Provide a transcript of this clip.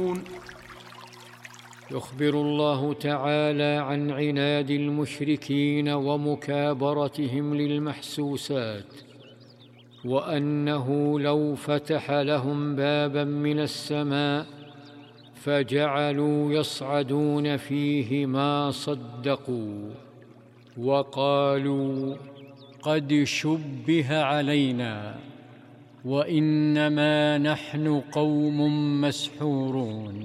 يخبر الله تعالى عن عناد المشركين ومكابرتهم للمحسوسات، وأنه لو فتح لهم بابا من السماء فجعلوا يصعدون فيه ما صدقوا، وقالوا: قد شبه علينا وإنما نحن قوم مسحورون.